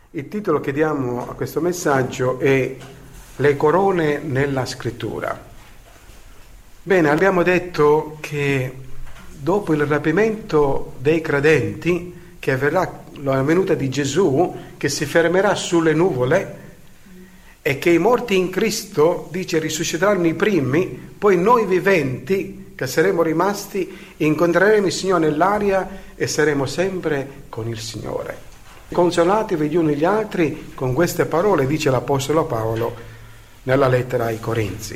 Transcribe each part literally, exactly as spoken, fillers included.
Il titolo che diamo a questo messaggio è Le corone nella scrittura. Bene, abbiamo detto che dopo il rapimento dei credenti, che avverrà la venuta di Gesù, che si fermerà sulle nuvole e che i morti in Cristo, dice, risusciteranno i primi, poi noi viventi, che saremo rimasti, incontreremo il Signore nell'aria e saremo sempre con il Signore. Consolatevi gli uni gli altri con queste parole, dice l'Apostolo Paolo nella lettera ai Corinzi.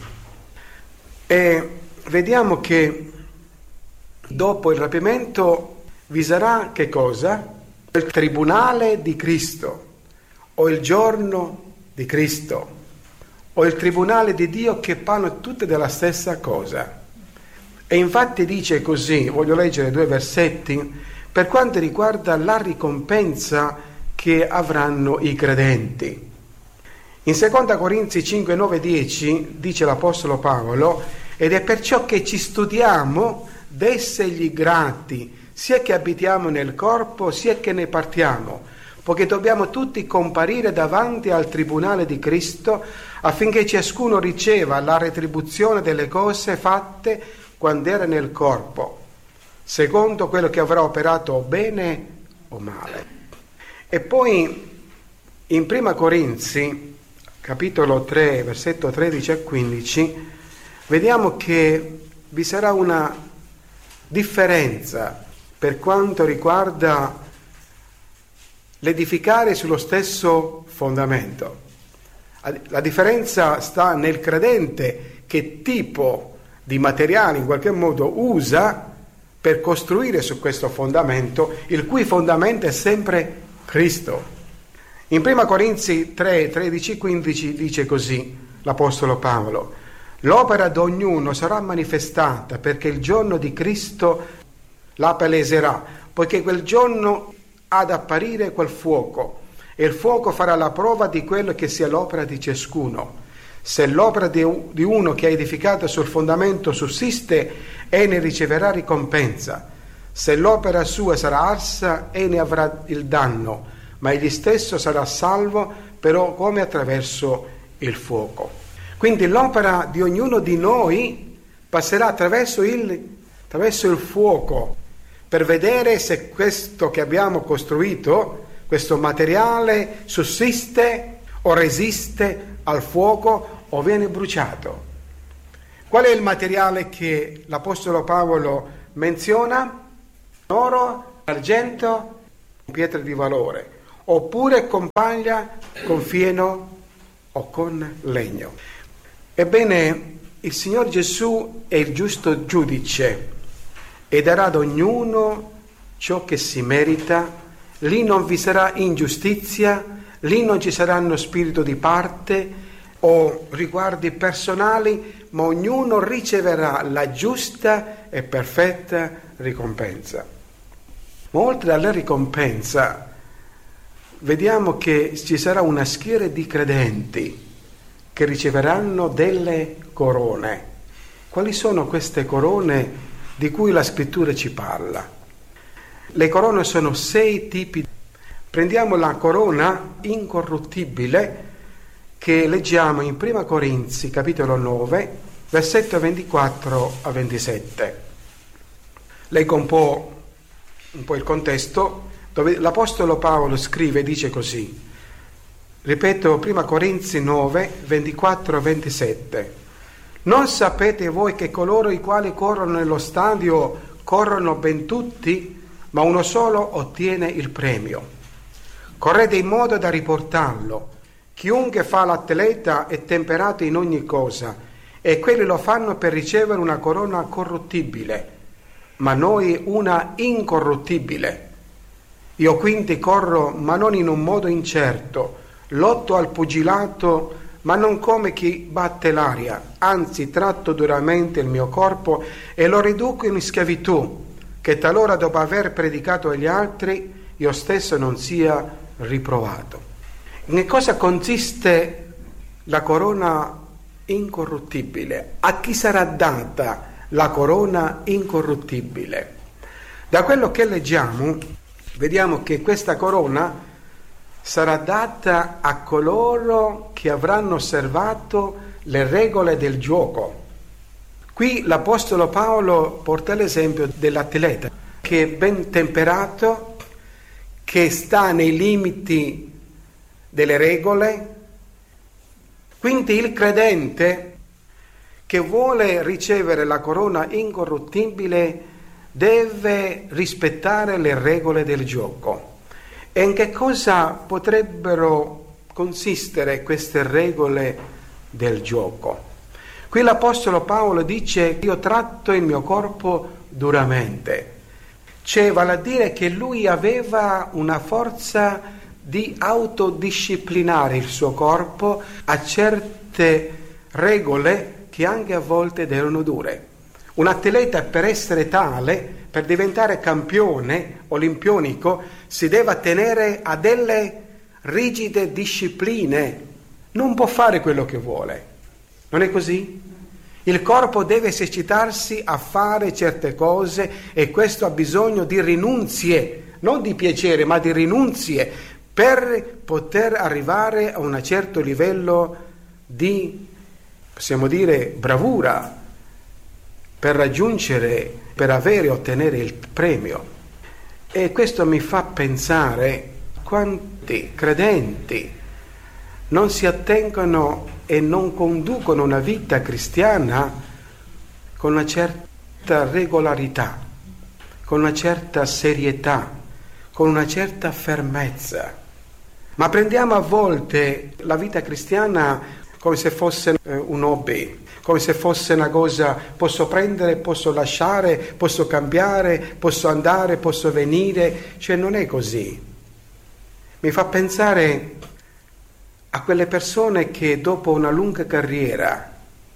E vediamo che dopo il rapimento vi sarà che cosa? Il tribunale di Cristo, o il giorno di Cristo, o il tribunale di Dio, che parlano tutte della stessa cosa. E infatti dice così, voglio leggere due versetti, per quanto riguarda la ricompensa che avranno i credenti. In seconda Corinzi cinque, nove, dieci dice l'Apostolo Paolo: ed è perciò che ci studiamo d'essergli grati, sia che abitiamo nel corpo, sia che ne partiamo, poiché dobbiamo tutti comparire davanti al tribunale di Cristo, affinché ciascuno riceva la retribuzione delle cose fatte quando era nel corpo, secondo quello che avrà operato o bene o male. E poi in prima Corinzi, capitolo tre, versetto tredici a quindici, vediamo che vi sarà una differenza per quanto riguarda l'edificare sullo stesso fondamento. La differenza sta nel credente che tipo di materiale in qualche modo usa per costruire su questo fondamento, il cui fondamento è sempre Cristo. In prima Corinzi tre, tredici, quindici dice così l'Apostolo Paolo: l'opera di ognuno sarà manifestata, perché il giorno di Cristo la paleserà, poiché quel giorno ha da apparire quel fuoco, e il fuoco farà la prova di quello che sia l'opera di ciascuno. Se l'opera di uno che ha edificato sul fondamento sussiste, e ne riceverà ricompensa. Se l'opera sua sarà arsa, e ne avrà il danno, ma egli stesso sarà salvo, però come attraverso il fuoco. Quindi l'opera di ognuno di noi passerà attraverso il, attraverso il fuoco, per vedere se questo che abbiamo costruito, questo materiale, sussiste o resiste al fuoco o viene bruciato. Qual è il materiale che l'Apostolo Paolo menziona? Oro, argento, pietre di valore, oppure con paglia, con fieno o con legno. Ebbene, il Signor Gesù è il giusto giudice e darà ad ognuno ciò che si merita. Lì non vi sarà ingiustizia, lì non ci saranno spirito di parte o riguardi personali, ma ognuno riceverà la giusta e perfetta ricompensa. Ma oltre alla ricompensa, vediamo che ci sarà una schiera di credenti che riceveranno delle corone. Quali sono queste corone di cui la Scrittura ci parla? Le corone sono sei tipi. Prendiamo la corona incorruttibile che leggiamo in prima Corinzi, capitolo nove, versetto ventiquattro a ventisette. Leggo un po', un po' il contesto, dove l'Apostolo Paolo scrive e dice così. Ripeto, prima Corinzi nove, ventiquattro a ventisette. Non sapete voi che coloro i quali corrono nello stadio corrono ben tutti, ma uno solo ottiene il premio. Correte in modo da riportarlo. Chiunque fa l'atleta è temperato in ogni cosa, e quelli lo fanno per ricevere una corona corruttibile, ma noi una incorruttibile. Io quindi corro, ma non in un modo incerto, lotto al pugilato, ma non come chi batte l'aria, anzi tratto duramente il mio corpo e lo riduco in schiavitù, che talora dopo aver predicato agli altri io stesso non sia riprovato. In cosa consiste la corona incorruttibile? A chi sarà data la corona incorruttibile? Da quello che leggiamo, vediamo che questa corona sarà data a coloro che avranno osservato le regole del gioco. Qui l'Apostolo Paolo porta l'esempio dell'atleta che è ben temperato, che sta nei limiti delle regole. Quindi il credente che vuole ricevere la corona incorruttibile deve rispettare le regole del gioco. E in che cosa potrebbero consistere queste regole del gioco? Qui l'Apostolo Paolo dice: io tratto il mio corpo duramente. Cioè, vale a dire che lui aveva una forza di autodisciplinare il suo corpo a certe regole che anche a volte erano dure. Un atleta, per essere tale, per diventare campione olimpionico, si deve attenere a delle rigide discipline. Non può fare quello che vuole. Non è così? Il corpo deve esercitarsi a fare certe cose e questo ha bisogno di rinunzie, non di piacere, ma di rinunzie per poter arrivare a un certo livello di, possiamo dire, bravura, per raggiungere, per avere e ottenere il premio. E questo mi fa pensare quanti credenti non si attengono e non conducono una vita cristiana con una certa regolarità, con una certa serietà, con una certa fermezza. Ma prendiamo a volte la vita cristiana come se fosse un hobby, come se fosse una cosa: posso prendere, posso lasciare, posso cambiare, posso andare, posso venire. Cioè non è così. Mi fa pensare a quelle persone che dopo una lunga carriera,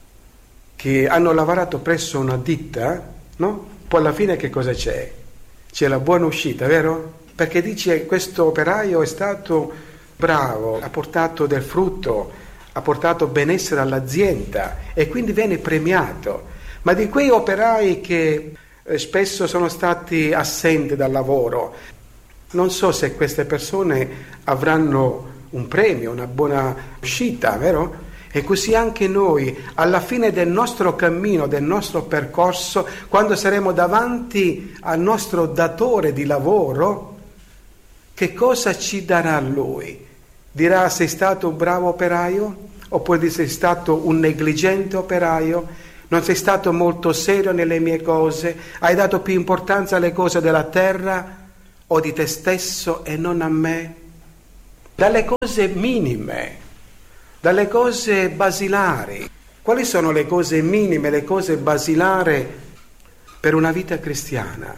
che hanno lavorato presso una ditta, no? Poi alla fine che cosa c'è? C'è la buona uscita, vero? Perché dice: questo operaio è stato bravo, ha portato del frutto, ha portato benessere all'azienda e quindi viene premiato. Ma di quei operai che eh, spesso sono stati assenti dal lavoro, non so se queste persone avranno un premio, una buona uscita, vero? E così anche noi, alla fine del nostro cammino, del nostro percorso, quando saremo davanti al nostro datore di lavoro, che cosa ci darà lui? Dirà: sei stato un bravo operaio? Oppure sei stato un negligente operaio? Non sei stato molto serio nelle mie cose? Hai dato più importanza alle cose della terra o di te stesso e non a me? Dalle cose minime, dalle cose basilari. Quali sono le cose minime, le cose basilari per una vita cristiana?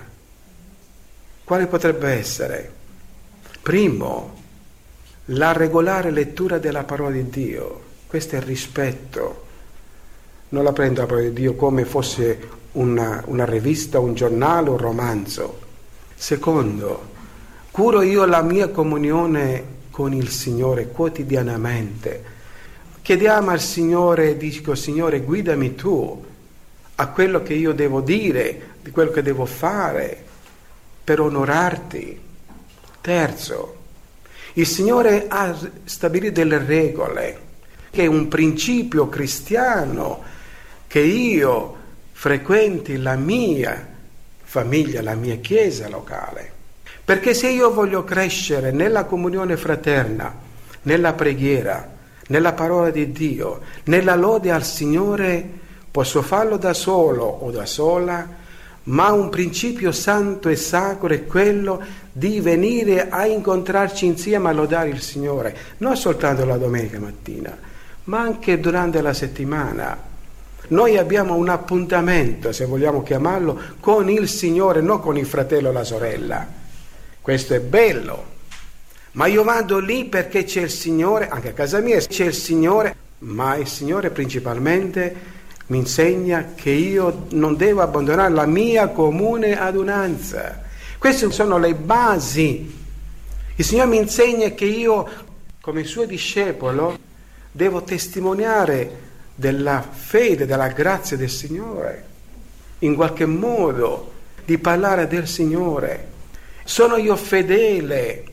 Quale potrebbe essere? Primo, la regolare lettura della parola di Dio. Questo è il rispetto. Non la prendo la parola di Dio come fosse una, una rivista, un giornale, un romanzo. Secondo, curo io la mia comunione con il Signore quotidianamente. Chiediamo al Signore, dico: Signore, guidami tu a quello che io devo dire, di quello che devo fare per onorarti. Terzo, il Signore ha stabilito delle regole, che è un principio cristiano, che io frequenti la mia famiglia, la mia chiesa locale. Perché se io voglio crescere nella comunione fraterna, nella preghiera, nella parola di Dio, nella lode al Signore, posso farlo da solo o da sola, ma un principio santo e sacro è quello di venire a incontrarci insieme a lodare il Signore, non soltanto la domenica mattina, ma anche durante la settimana. Noi abbiamo un appuntamento, se vogliamo chiamarlo, con il Signore, non con il fratello o la sorella. Questo è bello, ma io vado lì perché c'è il Signore, anche a casa mia c'è il Signore, ma il Signore principalmente mi insegna che io non devo abbandonare la mia comune adunanza. Queste sono le basi. Il Signore mi insegna che io, come suo discepolo, devo testimoniare della fede, della grazia del Signore, in qualche modo di parlare del Signore. Sono io fedele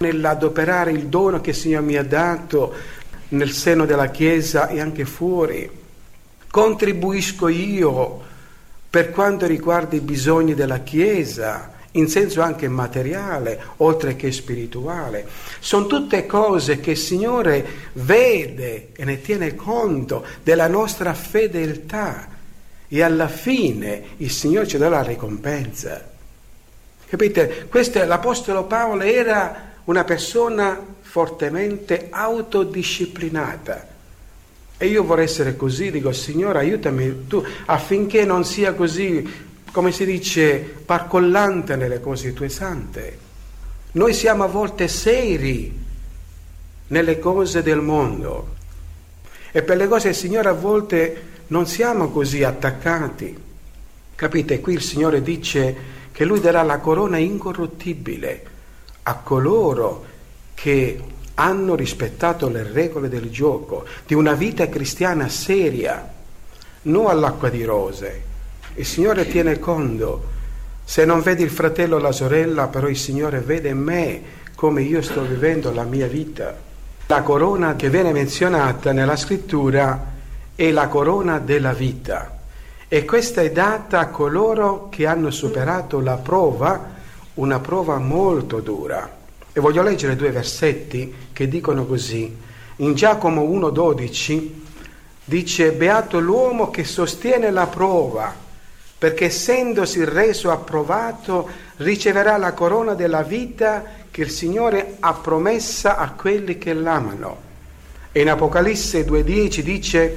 nell'adoperare il dono che il Signore mi ha dato nel seno della Chiesa e anche fuori. Contribuisco io per quanto riguarda i bisogni della Chiesa, in senso anche materiale, oltre che spirituale. Sono tutte cose che il Signore vede e ne tiene conto della nostra fedeltà, e alla fine il Signore ci dà la ricompensa. Capite? Questo è, l'Apostolo Paolo era una persona fortemente autodisciplinata, e io vorrei essere così. Dico: Signore, aiutami tu affinché non sia così, come si dice, parcollante nelle cose tue sante. Noi siamo a volte seri nelle cose del mondo, e per le cose del Signore a volte non siamo così attaccati. Capite? Qui il Signore dice che Lui darà la corona incorruttibile a coloro che hanno rispettato le regole del gioco, di una vita cristiana seria, non all'acqua di rose. Il Signore tiene conto. Se non vedi il fratello o la sorella, però il Signore vede me, come io sto vivendo la mia vita. La corona che viene menzionata nella scrittura è la corona della vita, e questa è data a coloro che hanno superato la prova, una prova molto dura. E voglio leggere due versetti che dicono così. In Giacomo uno dodici dice: beato l'uomo che sostiene la prova, perché essendosi reso approvato riceverà la corona della vita che il Signore ha promessa a quelli che l'amano. E in Apocalisse due dieci dice: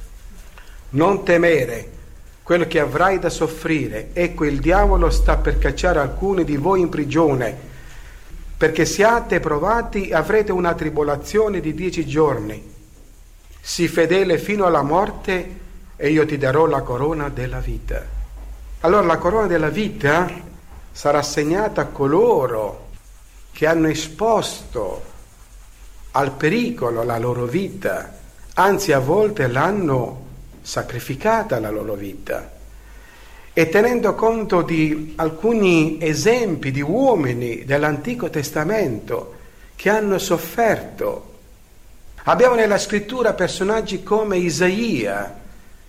non temere quello che avrai da soffrire, ecco il diavolo sta per cacciare alcuni di voi in prigione, perché siate provati e avrete una tribolazione di dieci giorni. Sii fedele fino alla morte e io ti darò la corona della vita. Allora la corona della vita sarà assegnata a coloro che hanno esposto al pericolo la loro vita, anzi a volte l'hanno sacrificata la loro vita. E tenendo conto di alcuni esempi di uomini dell'Antico Testamento che hanno sofferto, abbiamo nella scrittura personaggi come Isaia,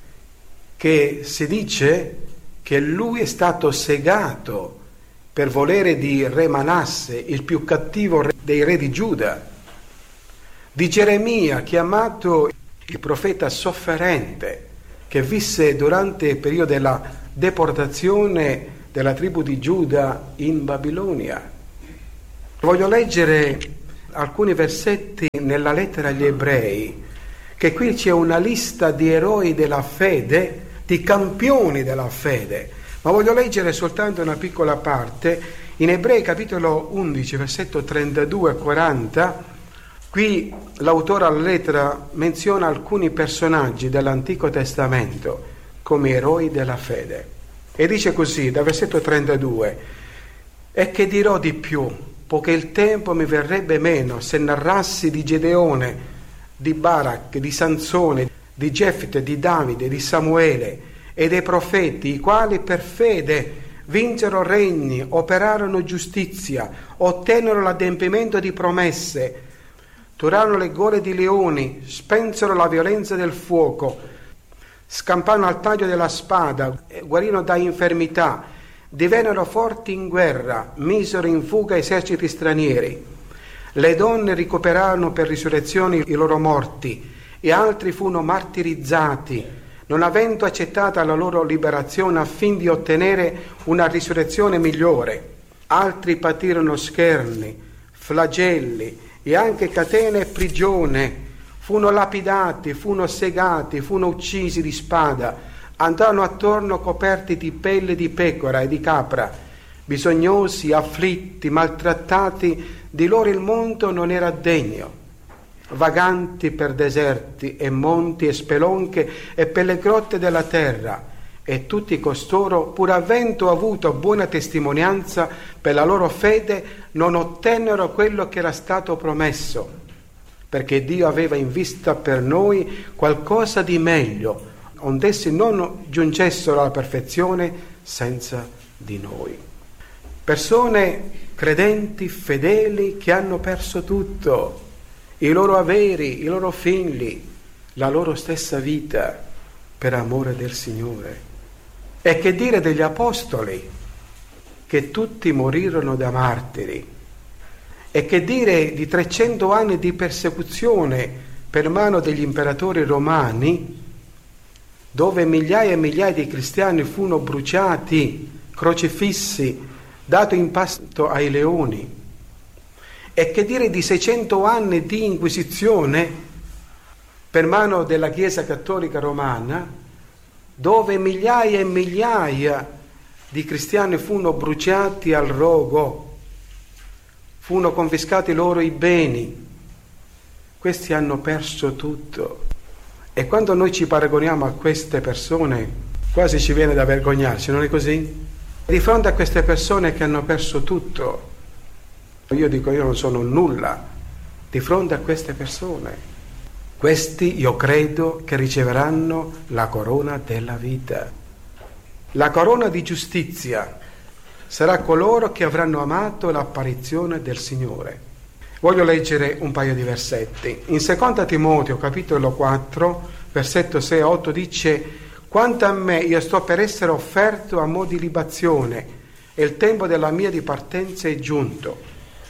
che si dice che lui è stato segato per volere di re Manasse, il più cattivo re dei re di Giuda, di Geremia, chiamato il profeta sofferente, che visse durante il periodo della deportazione della tribù di Giuda in Babilonia. Voglio leggere alcuni versetti nella lettera agli Ebrei, che qui c'è una lista di eroi della fede, di campioni della fede, ma voglio leggere soltanto una piccola parte. In Ebrei capitolo undici, versetto trentadue e quaranta, qui l'autore alla lettera menziona alcuni personaggi dell'Antico Testamento come eroi della fede, e dice così, dal versetto trentadue: e che dirò di più, poiché il tempo mi verrebbe meno se narrassi di Gedeone, di Barak, di Sansone, di Gefte, di Davide, di Samuele e dei profeti, i quali per fede vinsero regni, operarono giustizia, ottennero l'adempimento di promesse, turarono le gole di leoni, spensero la violenza del fuoco, scamparono al taglio della spada, guarirono da infermità, divennero forti in guerra, misero in fuga eserciti stranieri. Le donne ricuperarono per risurrezione i loro morti, e altri furono martirizzati, non avendo accettata la loro liberazione affin di ottenere una risurrezione migliore. Altri patirono scherni, flagelli e anche catene e prigione, furono lapidati, furono segati, furono uccisi di spada, andarono attorno coperti di pelle di pecora e di capra, bisognosi, afflitti, maltrattati, di loro il mondo non era degno, vaganti per deserti e monti e spelonche e per le grotte della terra, e tutti costoro, pur avendo avuto buona testimonianza per la loro fede, non ottennero quello che era stato promesso, perché Dio aveva in vista per noi qualcosa di meglio, onde essi non giungessero alla perfezione senza di noi. persone credenti, fedeli, che hanno perso tutto, i loro averi, i loro figli, la loro stessa vita per amore del Signore. E che dire degli apostoli, che tutti morirono da martiri? E che dire di trecento anni di persecuzione per mano degli imperatori romani, dove migliaia e migliaia di cristiani furono bruciati, crocifissi, dati in pasto ai leoni? E che dire di seicento anni di inquisizione per mano della Chiesa Cattolica Romana, dove migliaia e migliaia di cristiani furono bruciati al rogo, furono confiscati loro i beni. Questi hanno perso tutto. E quando noi ci paragoniamo a queste persone, quasi ci viene da vergognarci, non è così? Di fronte a queste persone che hanno perso tutto, io dico, io non sono nulla di fronte a queste persone. Questi io credo che riceveranno la corona della vita. La corona di giustizia sarà coloro che avranno amato l'apparizione del Signore. Voglio leggere un paio di versetti. In seconda Timoteo, capitolo quattro, versetto sei a otto, dice: «Quanto a me, io sto per essere offerto a mo' di libazione, e il tempo della mia dipartenza è giunto.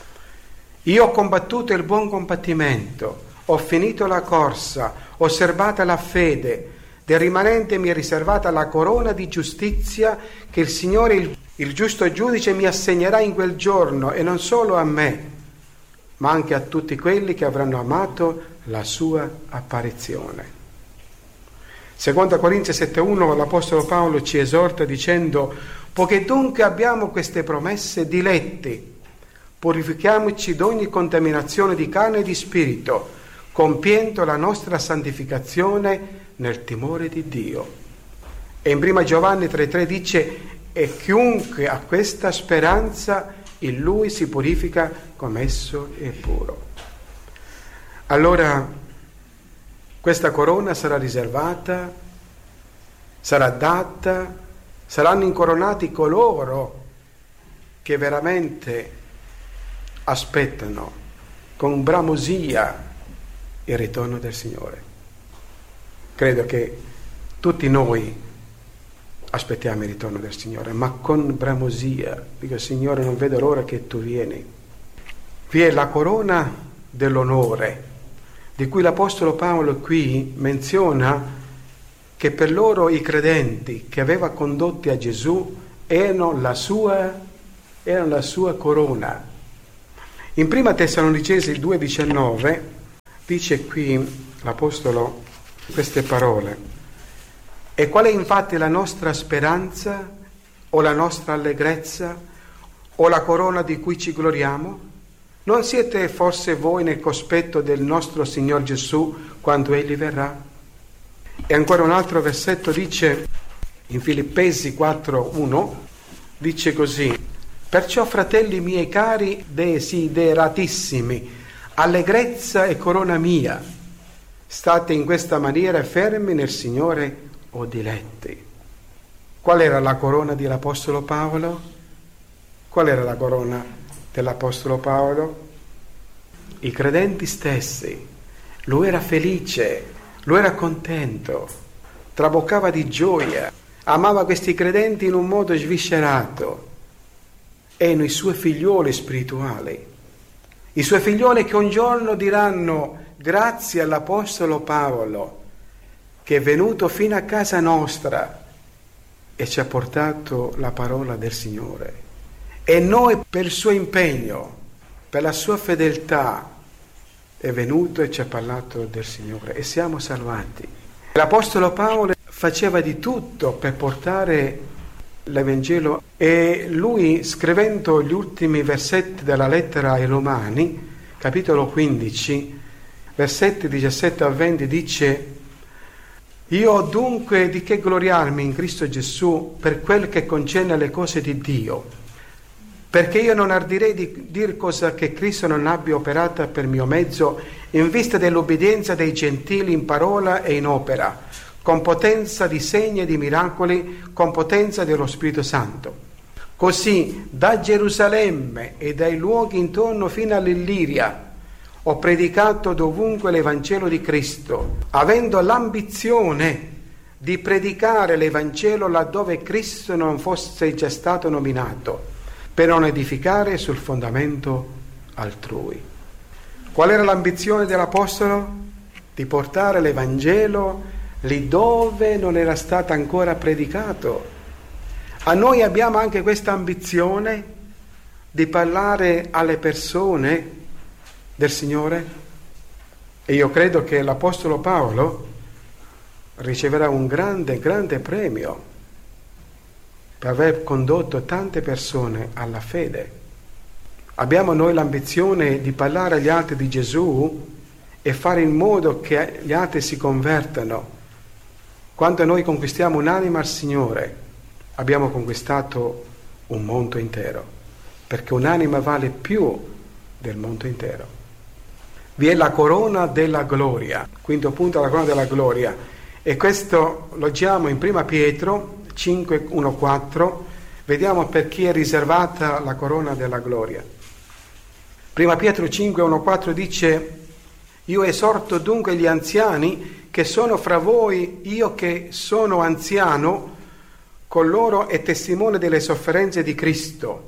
Io ho combattuto il buon combattimento, ho finito la corsa, ho osservata la fede, del rimanente mi è riservata la corona di giustizia che il Signore, il, il giusto giudice, mi assegnerà in quel giorno, e non solo a me, ma anche a tutti quelli che avranno amato la sua apparizione». Seconda Corinzi sette uno, l'Apostolo Paolo ci esorta dicendo: «Poiché dunque abbiamo queste promesse, diletti, purifichiamoci d'ogni contaminazione di carne e di spirito, compiendo la nostra santificazione nel timore di Dio». E in prima Giovanni tre tre dice: «E chiunque ha questa speranza, in lui si purifica come esso è puro». Allora questa corona sarà riservata, sarà data, saranno incoronati coloro che veramente aspettano con bramosia il ritorno del Signore. Credo che tutti noi aspettiamo il ritorno del Signore, ma con bramosia. Dico: Signore, non vedo l'ora che tu vieni. Vi è la corona dell'onore, di cui l'Apostolo Paolo qui menziona che per loro i credenti che aveva condotti a Gesù erano la sua, erano la sua corona. In prima Tessalonicesi due diciannove dice qui l'Apostolo queste parole: «E qual è infatti la nostra speranza, o la nostra allegrezza, o la corona di cui ci gloriamo? Non siete forse voi nel cospetto del nostro Signor Gesù quando Egli verrà?» E ancora un altro versetto dice, in Filippesi quattro uno, dice così: «Perciò, fratelli miei cari, desideratissimi, allegrezza e corona mia, state in questa maniera fermi nel Signore, o diletti». Qual era la corona dell'Apostolo Paolo? Qual era la corona dell'Apostolo Paolo? I credenti stessi. Lui era felice, lui era contento, traboccava di gioia, amava questi credenti in un modo sviscerato. Erano i suoi figlioli spirituali, i suoi figlioli che un giorno diranno: «Grazie all'Apostolo Paolo che è venuto fino a casa nostra e ci ha portato la parola del Signore». E noi, per il suo impegno, per la sua fedeltà, è venuto e ci ha parlato del Signore e siamo salvati. L'Apostolo Paolo faceva di tutto per portare l'Evangelo, e lui, scrivendo gli ultimi versetti della lettera ai Romani, capitolo quindici, versetti diciassette a venti, dice: «Io ho dunque di che gloriarmi in Cristo Gesù per quel che concerne le cose di Dio, perché io non ardirei di dir cosa che Cristo non abbia operata per mio mezzo, in vista dell'obbedienza dei gentili in parola e in opera, con potenza di segni e di miracoli, con potenza dello Spirito Santo, Così da Gerusalemme e dai luoghi intorno fino all'Illiria ho predicato dovunque l'Evangelo di Cristo, avendo l'ambizione di predicare l'Evangelo laddove Cristo non fosse già stato nominato, per non edificare sul fondamento altrui. Qual era l'ambizione dell'Apostolo? Di portare l'Evangelo lì dove non era stato ancora predicato. A noi abbiamo anche questa ambizione di parlare alle persone del Signore, e io credo che l'Apostolo Paolo riceverà un grande, grande premio per aver condotto tante persone alla fede. Abbiamo noi l'ambizione di parlare agli altri di Gesù e fare in modo che gli altri si convertano. Quando noi conquistiamo un'anima al Signore, abbiamo conquistato un mondo intero, perché un'anima vale più del mondo intero. Vi è la corona della gloria, quinto punto, la corona della gloria, e questo lo leggiamo in prima Pietro cinque, uno, quattro. Vediamo per chi è riservata la corona della gloria. prima Pietro cinque, uno, quattro dice: io esorto dunque gli anziani che sono fra voi, io che sono anziano, con loro è testimone delle sofferenze di Cristo,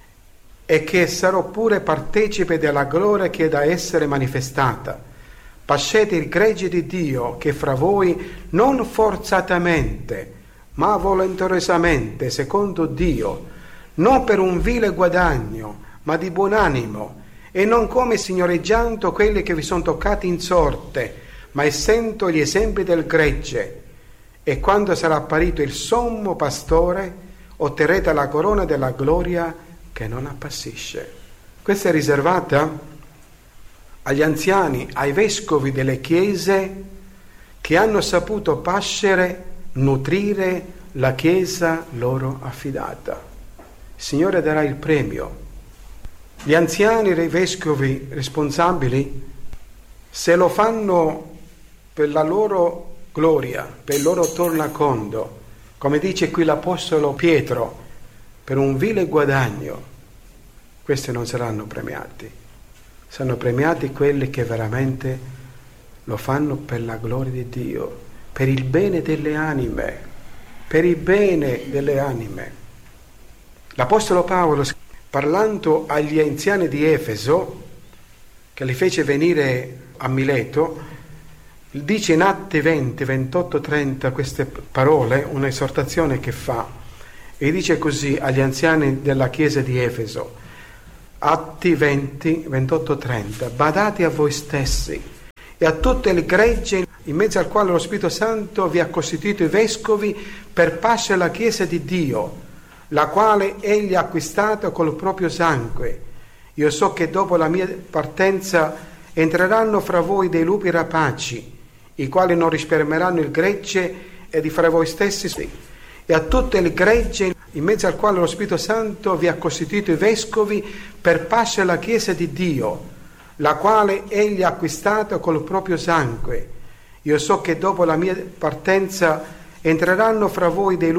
e che sarò pure partecipe della gloria che è da essere manifestata. Pascete il gregge di Dio che fra voi non forzatamente, ma volontariamente, secondo Dio, non per un vile guadagno, ma di buon animo, e non come signoreggiando quelli che vi sono toccati in sorte, ma essendo gli esempi del gregge. E quando sarà apparito il sommo pastore, otterrete la corona della gloria che non appassisce. Questa è riservata agli anziani, ai vescovi delle chiese che hanno saputo pascere, nutrire la chiesa loro affidata. Il Signore darà il premio. Gli anziani e i vescovi responsabili, se lo fanno per la loro gloria, per il loro tornaconto, come dice qui l'Apostolo Pietro, per un vile guadagno, questi non saranno premiati. Saranno premiati quelli che veramente lo fanno per la gloria di Dio, per il bene delle anime, per il bene delle anime. L'Apostolo Paolo, parlando agli anziani di Efeso, che li fece venire a Mileto, dice in Atti venti, ventotto, trenta queste parole, un'esortazione che fa, e dice così agli anziani della chiesa di Efeso, Atti venti, ventotto, trenta: badate a voi stessi e a tutto il gregge in mezzo al quale lo Spirito Santo vi ha costituito i vescovi per pascere la chiesa di Dio, la quale egli ha acquistata col proprio sangue. Io so che dopo la mia partenza entreranno fra voi dei lupi rapaci, i quali non risparmieranno il gregge e di fra voi stessi, e a tutto il gregge in mezzo al quale lo Spirito Santo vi ha costituito i vescovi per pascere la chiesa di Dio, la quale egli ha acquistata col proprio sangue. Io so che dopo la mia partenza entreranno fra voi dei